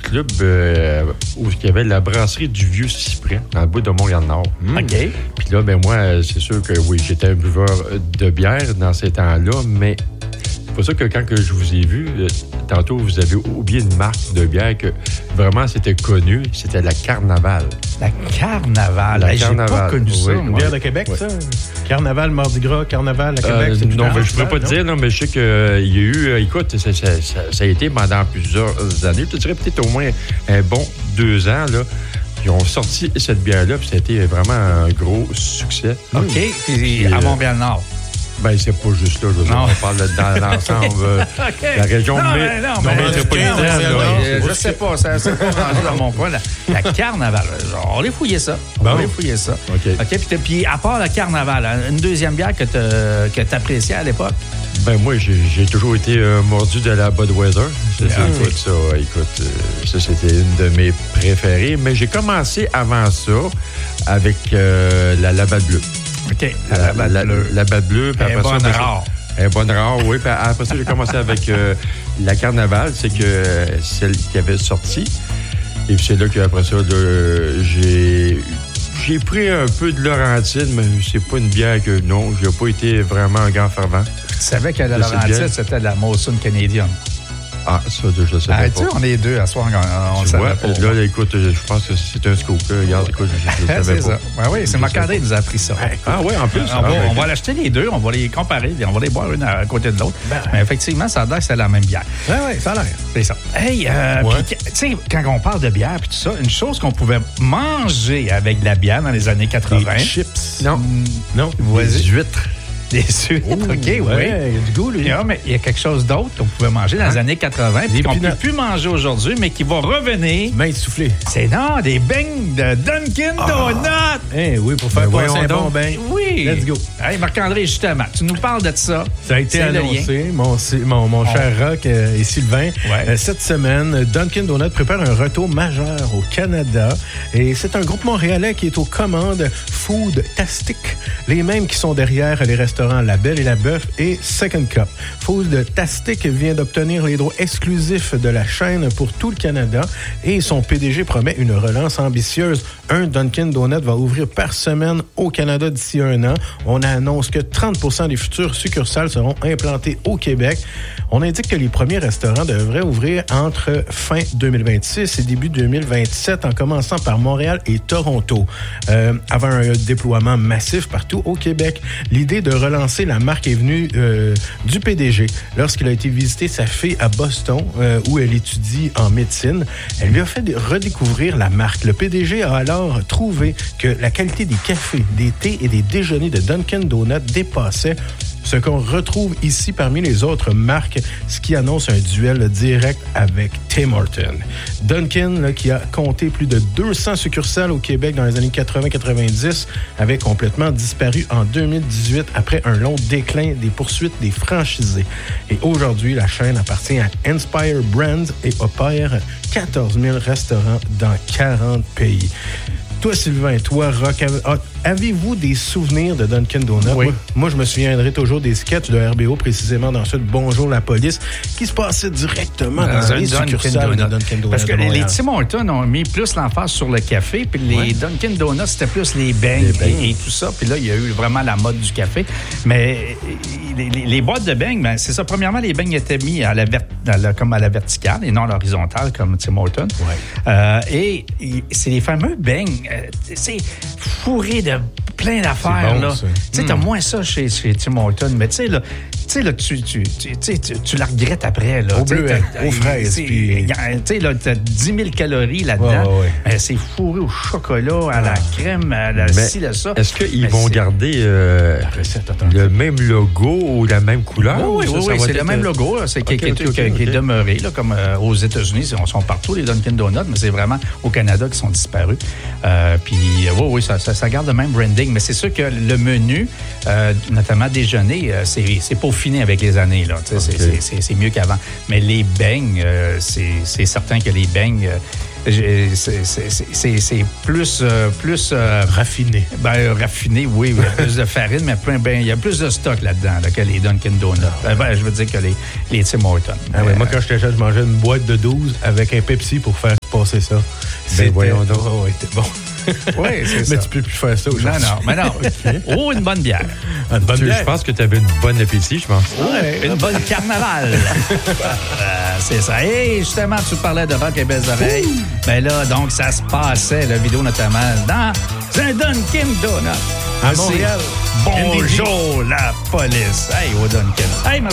club où il y avait la brasserie du Vieux-Cyprès, dans le bout de Montréal-Nord. OK. Puis là, ben moi, c'est sûr que oui, j'étais un buveur de bière dans ces temps-là, mais c'est pour ça que quand je vous ai vu, tantôt, vous avez oublié une marque de bière que vraiment c'était connu, c'était la Carnaval. La Carnaval. La J'ai Carnaval, pas connu ça. oui. moi. Une bière de Québec, ça? Carnaval, Mardi Gras, Carnaval à Québec, c'est tout non, le temps mais je ne un pourrais pas te festival, dire, non, mais je sais qu'il y a eu, écoute, ça a été pendant plusieurs années, je te dirais peut-être au moins un bon 2 ans, là. Ils ont sorti cette bière-là, puis ça a été vraiment un gros succès. OK. Puis à Montréal-Nord. Ben, c'est pas juste là, je veux dire, Non. on parle dans l'ensemble, la région métropolitaine. Je sais pas, ça s'est pas rangé dans mon coin. La Carnaval, on va fouiller ça. Bon. On va fouiller ça. OK. Puis à part la Carnaval, une deuxième bière que tu appréciais à l'époque? Ben, moi, j'ai toujours été mordu de la Budweiser. Ça, c'était une de mes préférées. Mais j'ai commencé avant ça avec la Labatt Bleue. OK. La Batte Bleue. Puis Un après bon ça, rare. Un bon rare, oui. Puis après ça, j'ai commencé avec la Carnaval. C'est que celle qui avait sorti. Et puis c'est là qu'après ça, j'ai pris un peu de Laurentide, mais c'est pas une bière que, non, j'ai pas été vraiment un grand fervent. Tu savais que la Laurentide, c'était de la Molson Canadian. Ah, ça, je le savais pas. Tu sais, on est deux à soir, on le savait pas. Là, écoute, je pense que c'est un scoop. Là. Regarde, écoute, je le savais c'est pas. Ça. Ben oui, c'est Marc-André qui nous a appris ça. Ah oui, en plus. On va l'acheter les deux, on va les comparer, on va les boire une à côté de l'autre. Mais effectivement, ça a l'air que c'est la même bière. Oui, ça a l'air. C'est ça. Hey, tu sais, quand on parle de bière puis tout ça, une chose qu'on pouvait manger avec de la bière dans les années 80. Des chips. Non. Vas-y. Des huîtres. Des suites, OK, oui. Il y a du goût, lui. Non, mais il y a quelque chose d'autre qu'on pouvait manger dans les années 80 puis qu'on ne peut plus manger aujourd'hui, mais qui va revenir. Main soufflée. C'est des beignes de Dunkin' Donuts. Oui, pour faire passer un bon bain. Oui. Let's go. Hey, Marc-André, justement, tu nous parles de ça. Ça a été C'est le annoncé, mon cher Rock et Sylvain. Ouais. Cette semaine, Dunkin' Donuts prépare un retour majeur au Canada. Et c'est un groupe montréalais qui est aux commandes Food-tastic. Les mêmes qui sont derrière les restaurants La Belle et la Bœuf et Second Cup. Food-tastic vient d'obtenir les droits exclusifs de la chaîne pour tout le Canada et son PDG promet une relance ambitieuse. Un Dunkin' Donuts va ouvrir par semaine au Canada d'ici 1 an. On annonce que 30% des futures succursales seront implantées au Québec. On indique que les premiers restaurants devraient ouvrir entre fin 2026 et début 2027, en commençant par Montréal et Toronto, avant un déploiement massif partout au Québec. L'idée de relancer la marque est venue du PDG lorsqu'il a été visiter sa fille à Boston, où elle étudie en médecine. Elle lui a fait redécouvrir la marque. Le PDG a alors trouvé que la qualité des cafés, des thés et des déjeuners de Dunkin' Donuts dépassait ce qu'on retrouve ici parmi les autres marques, ce qui annonce un duel direct avec Tim Hortons. Dunkin', là, qui a compté plus de 200 succursales au Québec dans les années 80-90, avait complètement disparu en 2018 après un long déclin des poursuites des franchisés. Et aujourd'hui, la chaîne appartient à Inspire Brands et opère 14 000 restaurants dans 40 pays. Toi, Sylvain, toi, Rock, avez-vous des souvenirs de Dunkin' Donuts? Oui. Moi, je me souviendrai toujours des sketchs de RBO, précisément dans ceux de Bonjour la police, qui se passaient directement dans les succursales de Dunkin' Donuts. Parce que de les Montréal. Tim Hortons ont mis plus l'emphase sur le café, puis les Dunkin' Donuts, c'était plus les beignes et tout ça. Puis là, il y a eu vraiment la mode du café. Mais les boîtes de beignes, ben, c'est ça. Premièrement, les beignes étaient mis comme à la verticale et non à l'horizontale, comme Tim Hortons. Ouais. Et c'est les fameux beignes, c'est fourré de plein d'affaires. Bon, là. Tu sais, t'as moins ça chez Tim Hortons, mais tu sais, là, tu la regrettes après. Là. Au bleuet, aux fraises. Tu sais, là, t'as 10 000 calories là-dedans. Ouais. C'est fourré au chocolat, à la crème, à la ci, à ça. Est-ce qu'ils vont garder le même logo ou la même couleur? Oui, c'est le même logo. C'est qui est demeuré, là, comme aux États-Unis. Ils sont partout, les Dunkin' Donuts, mais c'est vraiment au Canada qu'ils sont disparus. Puis, oui, ça garde le même branding. Mais c'est sûr que le menu, notamment déjeuner, c'est peaufiné avec les années. Là. C'est mieux qu'avant. Mais les beignes, c'est certain que les beignes, c'est plus raffiné. Raffiné, oui. Il y a plus de farine, mais il y a plus de stock là-dedans que les Dunkin' Donuts. Je veux dire que les Tim Hortons. Moi, quand j'étais jeune, je mangeais une boîte de 12 avec un Pepsi pour faire passer ça. Voyons donc. C'était bon. Oui, c'est ça. Mais tu peux plus faire ça aujourd'hui. Non. Okay. Oh, une bonne bière. Une bonne bière. Je pense que tu avais une bonne appétit, je pense. Ouais, une bonne carnaval. C'est ça. Et justement, tu parlais de rock et belles oreilles. Ben là, donc, ça se passait, la vidéo notamment, dans un Dunkin' Donut. À Montréal. Bonjour, la police. Hey, au Dunkin'. Hey,